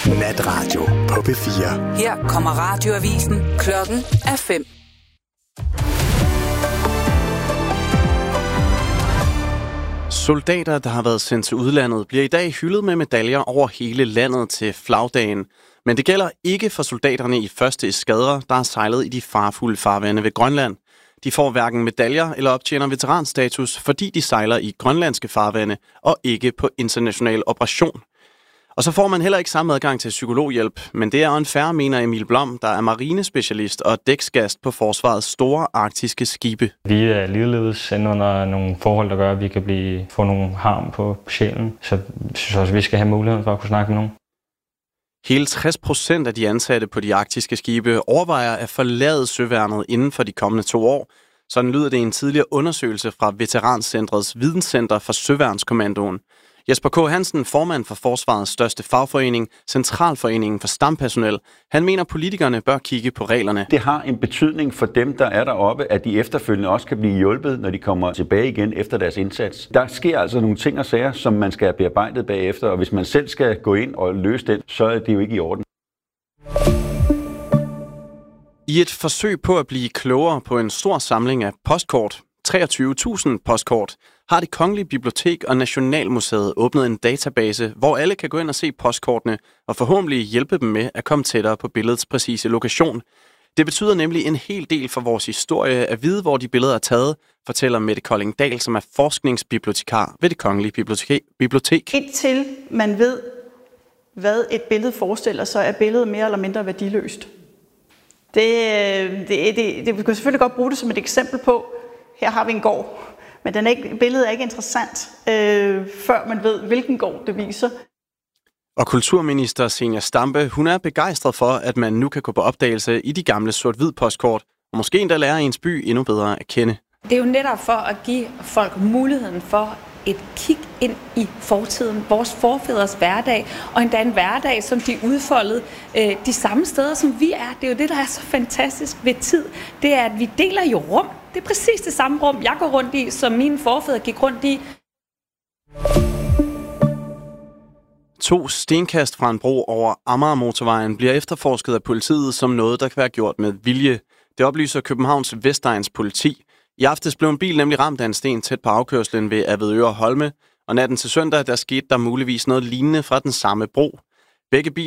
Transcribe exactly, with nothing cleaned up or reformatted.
Natradio på P fire. Her kommer radioavisen. Klokken er fem. Soldater, der har været sendt til udlandet, bliver i dag hyldet med medaljer over hele landet til flagdagen. Men det gælder ikke for soldaterne i første eskadre, der har sejlet i de farfulde farvande ved Grønland. De får hverken medaljer eller optjener veteranstatus, fordi de sejler i grønlandske farvande og ikke på international operation. Og så får man heller ikke samme adgang til psykologhjælp, men det er unfair, mener Emil Blom, der er marinespecialist og dæksgast på forsvarets store arktiske skibe. Vi er ligeledes sendt under nogle forhold, der gør, at vi kan blive, få nogle harm på sjælen, så jeg synes også, at vi skal have muligheden for at kunne snakke med nogen. Hele tres procent af de ansatte på de arktiske skibe overvejer at forlade søværnet inden for de kommende to år. Sådan lyder det i en tidligere undersøgelse fra Veterancentrets Videnscenter for Søværnskommandoen. Jesper K. Hansen, formand for Forsvarets største fagforening, Centralforeningen for Stampersonel, han mener, at politikerne bør kigge på reglerne. Det har en betydning for dem, der er deroppe, at de efterfølgende også kan blive hjulpet, når de kommer tilbage igen efter deres indsats. Der sker altså nogle ting og sager, som man skal have bearbejdet bagefter, og hvis man selv skal gå ind og løse den, så er det jo ikke i orden. I et forsøg på at blive klogere på en stor samling af postkort, treogtyve tusind postkort, har Det Kongelige Bibliotek og Nationalmuseet åbnet en database, hvor alle kan gå ind og se postkortene og forhåbentlig hjælpe dem med at komme tættere på billedets præcise lokation. Det betyder nemlig en hel del for vores historie at vide, hvor de billeder er taget, fortæller Mette Kolding-Dahl, som er forskningsbibliotekar ved Det Kongelige Bibliotek. Indtil man ved, hvad et billede forestiller, så er billedet mere eller mindre værdiløst. Det, det, det, det, vi kan selvfølgelig godt bruge det som et eksempel på, her har vi en gård, men den er ikke, billedet er ikke interessant, øh, før man ved, hvilken gård det viser. Og kulturminister Zenia Stampe, hun er begejstret for, at man nu kan gå på opdagelse i de gamle sort-hvid postkort, og måske endda lære ens by endnu bedre at kende. Det er jo netop for at give folk muligheden for et kig ind i fortiden, vores forfædres hverdag, og endda en hverdag, som de udfoldede øh, de samme steder, som vi er. Det er jo det, der er så fantastisk ved tid. Det er, at vi deler jo rum. Det er præcis det samme rum, jeg går rundt i, som mine forfædre gik rundt i. To stenkast fra en bro over Amagermotorvejen bliver efterforsket af politiet som noget, der kan være gjort med vilje. Det oplyser Københavns Vestegns politi. I aftes blev en bil nemlig ramt af en sten tæt på afkørslen ved Avedøre Holme, og natten til søndag der skete der muligvis noget lignende fra den samme bro. Begge biler